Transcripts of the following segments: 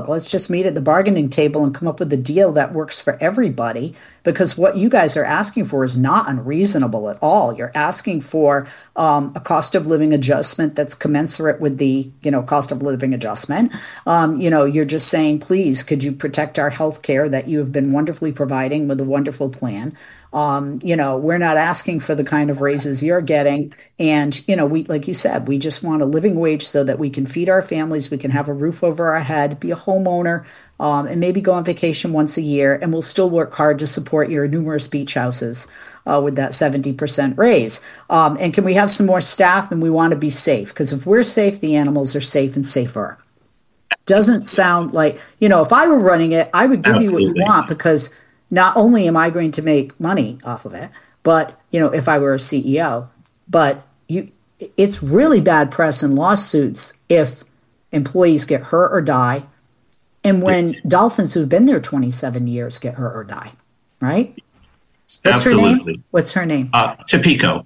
let's just meet at the bargaining table and come up with a deal that works for everybody. Because what you guys are asking for is not unreasonable at all. You're asking for a cost of living adjustment that's commensurate with the, cost of living adjustment. You're just saying, please, could you protect our health care that you have been wonderfully providing with a wonderful plan? We're not asking for the kind of raises you're getting. And, we, like you said, we just want a living wage so that we can feed our families, we can have a roof over our head, be a homeowner, and maybe go on vacation once a year. And we'll still work hard to support your numerous beach houses with that 70% raise. And can we have some more staff? And we want to be safe, because if we're safe, the animals are safe and safer. Doesn't sound like, if I were running it, I would give you what you want, because not only am I going to make money off of it, but, if I were a CEO, but it's really bad press and lawsuits if employees get hurt or die. And when dolphins who've been there 27 years get hurt or die, right? Absolutely. What's her name? Topeko.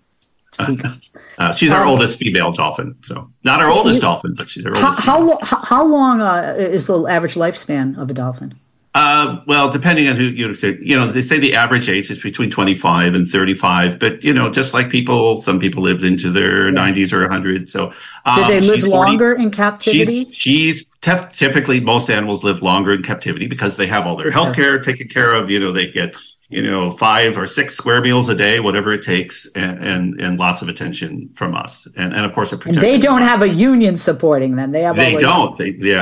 She's our oldest female dolphin. So not our oldest dolphin, but she's our oldest. How long is the average lifespan of a dolphin? Well, depending on who you say, they say the average age is between 25 and 35, but just like people, some people lived into their 90s or 100. So did they live longer in captivity? She's typically, most animals live longer in captivity because they have all their health care taken care of. They get 5 or 6 square meals a day, whatever it takes, and lots of attention from us. And of course, they don't have a union supporting them. They don't.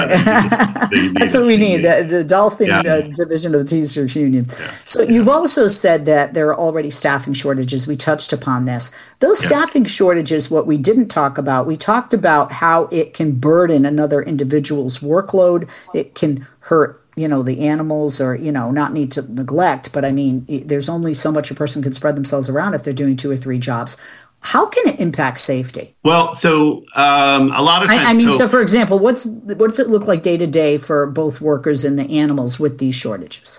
That's what we need. The dolphin division of the Teamsters Union. Yeah. So you've also said that there are already staffing shortages. We touched upon this. Those staffing shortages, what we didn't talk about, we talked about how it can burden another individual's workload. It can hurt the animals, or, not need to neglect. But I mean, there's only so much a person can spread themselves around if they're doing 2 or 3 jobs. How can it impact safety? Well, so a lot of times. So for example, what does it look like day to day for both workers and the animals with these shortages?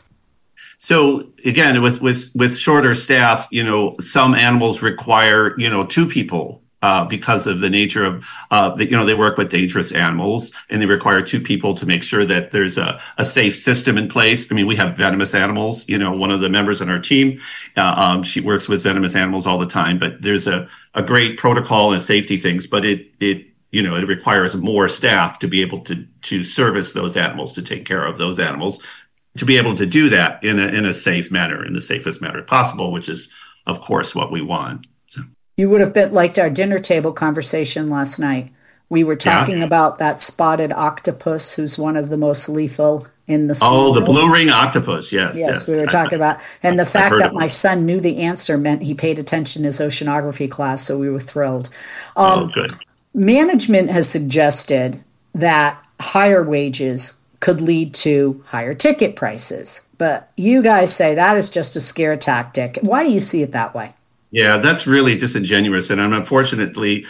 So again, with shorter staff, some animals require 2 people. Because of the nature of, they work with dangerous animals, and they require 2 people to make sure that there's a safe system in place. I mean, we have venomous animals. One of the members on our team, she works with venomous animals all the time, but there's a great protocol and safety things, but it requires more staff to be able to service those animals, to take care of those animals, to be able to do that in a safe manner, in the safest manner possible, which is, of course, what we want. So. You would have liked our dinner table conversation last night. We were talking about that spotted octopus, who's one of the most lethal in the sea. Oh, the blue ring octopus. Yes. We were talking about, and the fact that my son knew the answer meant he paid attention in his oceanography class, so we were thrilled. Good. Management has suggested that higher wages could lead to higher ticket prices, but you guys say that is just a scare tactic. Why do you see it that way? Yeah, that's really disingenuous, and unfortunately,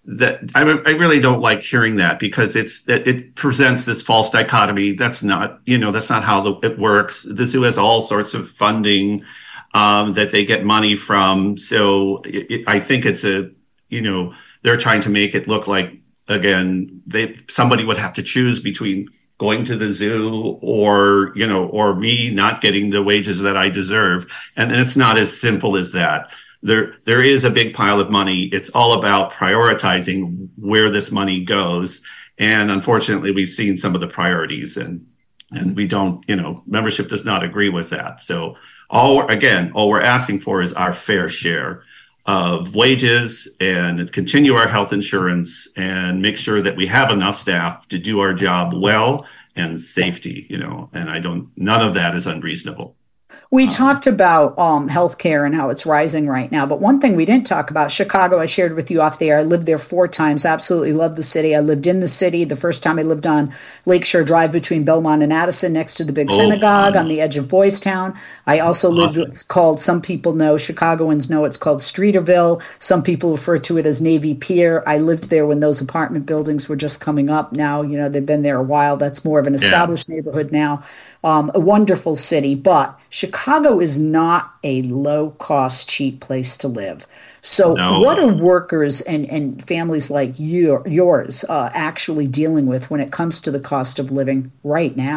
I really don't like hearing that, because it presents this false dichotomy. That's not how it works. The zoo has all sorts of funding that they get money from. So I think it's they're trying to make it look like, again, somebody would have to choose between going to the zoo or me not getting the wages that I deserve, and it's not as simple as that. There is a big pile of money. It's all about prioritizing where this money goes. And unfortunately, we've seen some of the priorities, and we don't, membership does not agree with that. So all we're asking for is our fair share of wages, and continue our health insurance, and make sure that we have enough staff to do our job well, and safety, and none of that is unreasonable. We talked about healthcare and how it's rising right now. But one thing we didn't talk about, Chicago, I shared with you off the air. I lived there 4 times. Absolutely love the city. I lived in the city. The first time I lived on Lakeshore Drive between Belmont and Addison, next to the big synagogue on the edge of Boys Town. I also lived what's called, some people know, Chicagoans know it's called Streeterville. Some people refer to it as Navy Pier. I lived there when those apartment buildings were just coming up. Now, they've been there a while. That's more of an established neighborhood now. A wonderful city, but Chicago is not a low-cost, cheap place to live. So what are workers and families like yours actually dealing with when it comes to the cost of living right now?